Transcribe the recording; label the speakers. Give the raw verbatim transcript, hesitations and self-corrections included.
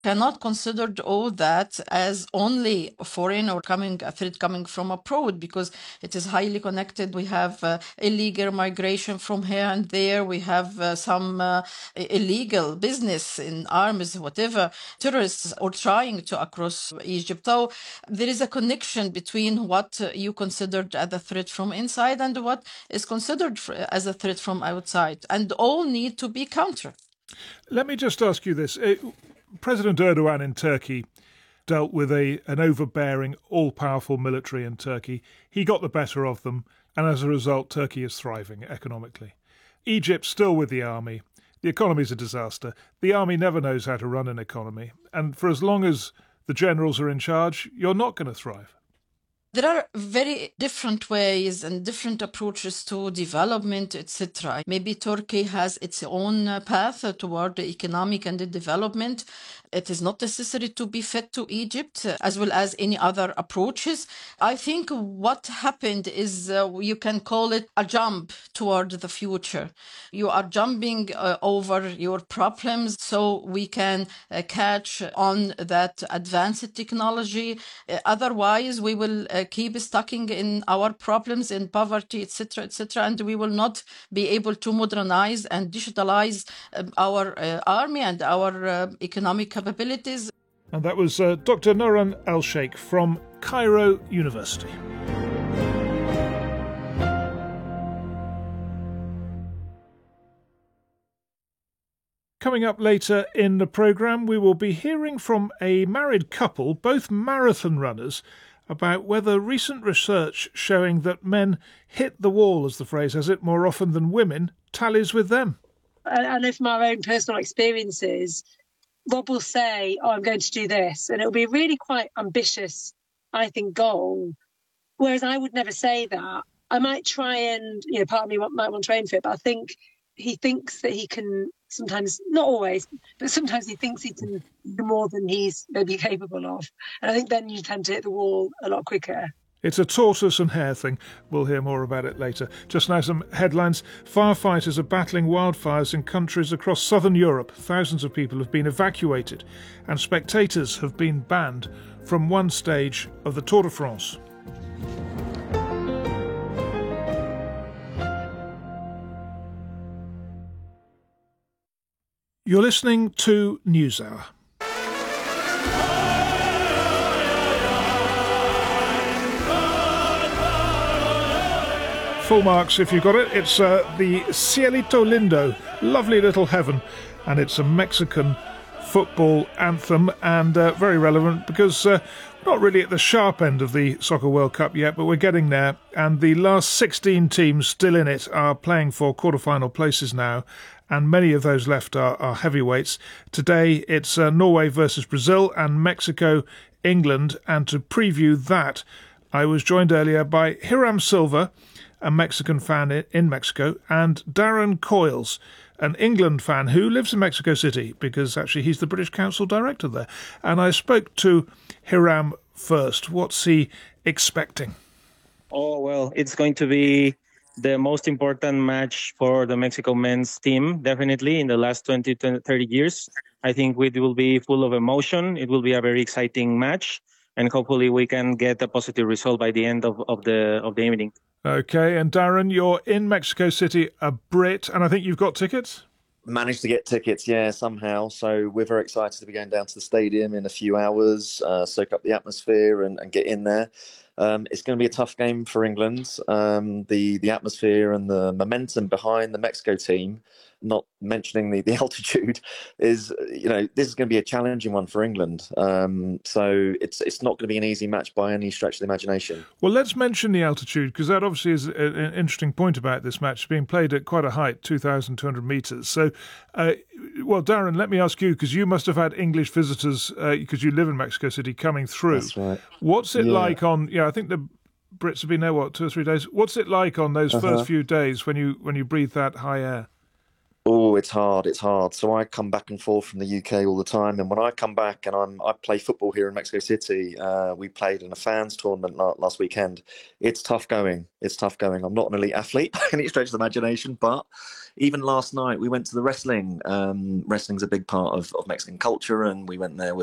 Speaker 1: cannot consider all that as only foreign or coming a threat coming from abroad, because it is highly connected. We have uh, illegal migration from here and there. We have uh, some uh, illegal business in arms, whatever, terrorists or trying to across Egypt. So there is a connection between what uh, you considered as a threat from inside and what is considered as a threat from outside, and all need to be countered.
Speaker 2: Let me just ask you this. President Erdogan in Turkey dealt with a an overbearing, all-powerful military in Turkey. He got the better of them, and as a result, Turkey is thriving economically. Egypt's still with the army. The economy's a disaster. The army never knows how to run an economy, and for as long as the generals are in charge, you're not going to thrive.
Speaker 1: There are very different ways and different approaches to development, et cetera. Maybe Turkey has its own path toward the economic and the development. It is not necessary to be fed to Egypt, as well as any other approaches. I think what happened is uh, you can call it a jump toward the future. You are jumping uh, over your problems so we can uh, catch on that advanced technology. Uh, otherwise, we will uh, keep stuck in our problems, in poverty, et cetera, et cetera, and we will not be able to modernize and digitalize uh, our uh, army and our uh, economic capabilities.
Speaker 2: And that was uh, Doctor Nouran El-Sheikh from Cairo University. Coming up later in the programme, we will be hearing from a married couple, both marathon runners, about whether recent research showing that men hit the wall, as the phrase has it, more often than women, tallies with them.
Speaker 3: I know from our own personal experiences, Rob will say, oh, I'm going to do this, and it'll be a really quite ambitious, I think, goal, whereas I would never say that. I might try and, you know, part of me might want to train for it, but I think he thinks that he can sometimes, not always, but sometimes he thinks he can do more than he's maybe capable of. And I think then you tend to hit the wall a lot quicker.
Speaker 2: It's a tortoise and hare thing. We'll hear more about it later. Just now, some headlines. Firefighters are battling wildfires in countries across southern Europe. Thousands of people have been evacuated, and spectators have been banned from one stage of the Tour de France. You're listening to NewsHour. Full marks if you've got it. It's uh, the Cielito Lindo, lovely little heaven, and it's a Mexican football anthem, and uh, very relevant because uh, we're not really at the sharp end of the Soccer World Cup yet, but we're getting there, and the last sixteen teams still in it are playing for quarter-final places now, and many of those left are, are heavyweights. Today it's uh, Norway versus Brazil and Mexico, England, and to preview that, I was joined earlier by Hiram Silva, a Mexican fan in Mexico, and Darren Coyles, an England fan who lives in Mexico City because actually he's the British Council Director there. And I spoke to Hiram first. What's he expecting?
Speaker 4: Oh, well, it's going to be the most important match for the Mexico men's team, definitely, in the last twenty to thirty years. I think it will be full of emotion. It will be a very exciting match, and hopefully we can get a positive result by the end of, of the of the evening.
Speaker 2: Okay, and Darren, you're in Mexico City, a Brit, and I think you've got tickets?
Speaker 5: Managed to get tickets, yeah, somehow. So we're very excited to be going down to the stadium in a few hours, uh, soak up the atmosphere and, and get in there. Um, it's going to be a tough game for England. Um, the the atmosphere and the momentum behind the Mexico team, not mentioning the, the altitude, is, you know, this is going to be a challenging one for England. Um, so it's it's not going to be an easy match by any stretch of the imagination.
Speaker 2: Well, let's mention the altitude, because that obviously is an interesting point about this match. It's being played at quite a height, two thousand two hundred metres. So, uh, well, Darren, let me ask you, because you must have had English visitors, because uh, you live in Mexico City, coming through.
Speaker 5: That's right.
Speaker 2: What's it
Speaker 5: yeah.
Speaker 2: like on, yeah, I think the Brits have been there, what, two or three days? What's it like on those uh-huh. first few days when you when you breathe that high air?
Speaker 5: Oh, it's hard. It's hard. So I come back and forth from the U K all the time, and when I come back and I'm I play football here in Mexico City, uh, we played in a fans tournament la- last weekend. It's tough going. It's tough going. I'm not an elite athlete by any stretch of the imagination, but even last night we went to the wrestling. Um, wrestling's a big part of, of Mexican culture, and we went there with